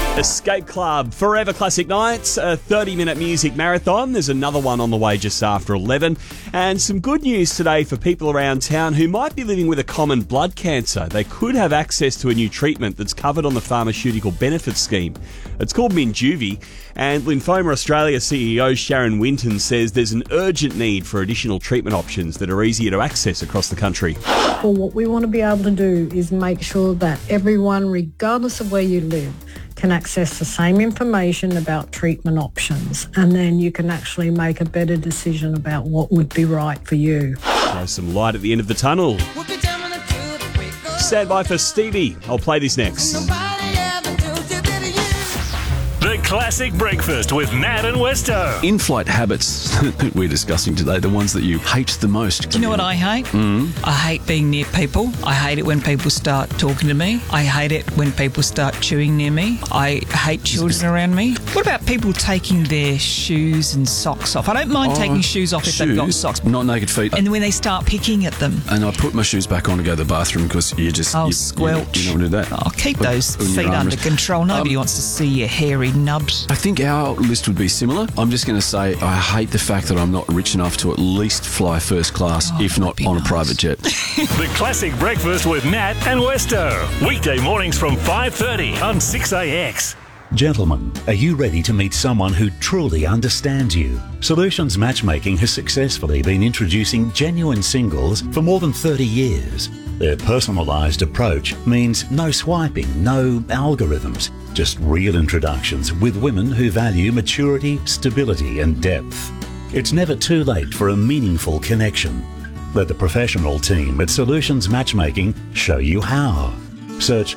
Escape Club, Forever Classic Nights, a 30-minute music marathon. There's another one on the way just after 11. And some good news today for people around town who might be living with a common blood cancer. They could have access to a new treatment that's covered on the Pharmaceutical Benefits Scheme. It's called Minjuvi, and Lymphoma Australia CEO Sharon Winton says there's an urgent need for additional treatment options that are easier to access across the country. Well, what we want to be able to do is make sure that everyone, regardless of where you live, can access the same information about treatment options, and then you can actually make a better decision about what would be right for you. There's some light at the end of the tunnel. Stand by for Stevie. I'll play this next. The Classic Breakfast with Matt and Westo. In-flight habits that we're discussing today, the ones that you hate the most. Do you know what I hate? I hate being near people. I hate it when people start talking to me. I hate it when people start chewing near me. I hate children around me. What about people taking their shoes and socks off? I don't mind taking shoes off if they've got socks. Not naked feet. And when they start picking at them. And I put my shoes back on to go to the bathroom because you just... squelch. You don't want to do that. I'll keep those feet under control. Nobody wants to see your hairy nubs. I think our list would be similar. I'm just going to say I hate the fact that I'm not rich enough to at least fly first class, if not on a private jet. The Classic Breakfast with Matt and Westo. Weekday mornings from 5:30 on 6AX. Gentlemen, are you ready to meet someone who truly understands you? Solutions Matchmaking has successfully been introducing genuine singles for more than 30 years. Their personalised approach means no swiping, no algorithms, just real introductions with women who value maturity, stability and depth. It's never too late for a meaningful connection. Let the professional team at Solutions Matchmaking show you how. Search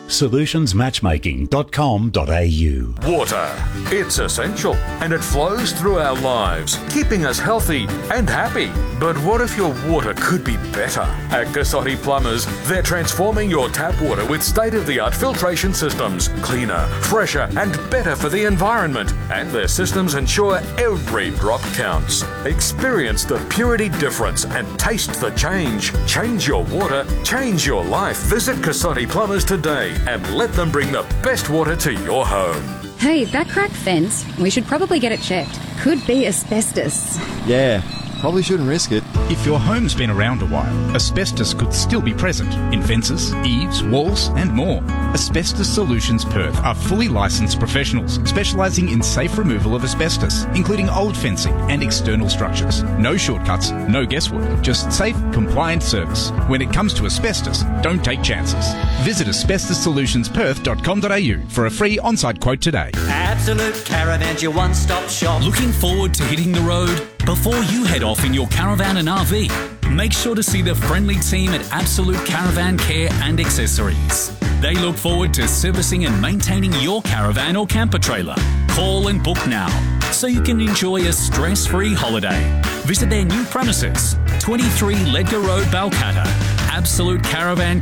solutionsmatchmaking.com.au. Water. It's essential and it flows through our lives, keeping us healthy and happy. But what if your water could be better? At Cassotti Plumbers, they're transforming your tap water with state-of-the-art filtration systems, cleaner, fresher and better for the environment. And their systems ensure every drop counts. Experience the purity difference and taste the change. Change your water, change your life. Visit Cassotti Plumbers today and let them bring the best water to your home. Hey, that cracked fence, we should probably get it checked. Could be asbestos. Yeah, probably shouldn't risk it. If your home's been around a while, asbestos could still be present in fences, eaves, walls and more. Asbestos Solutions Perth are fully licensed professionals specialising in safe removal of asbestos, including old fencing and external structures. No shortcuts, no guesswork, just safe, compliant service. When it comes to asbestos, don't take chances. Visit asbestossolutionsperth.com.au for a free on-site quote today. Absolute Caravan's your one-stop shop. Looking forward to hitting the road? Before you head off in your caravan and RV, make sure to see the friendly team at Absolute Caravan Care and Accessories. They look forward to servicing and maintaining your caravan or camper trailer. Call and book now so you can enjoy a stress-free holiday. Visit their new premises, 23 Ledger Road, Balcatta. Absolute Caravan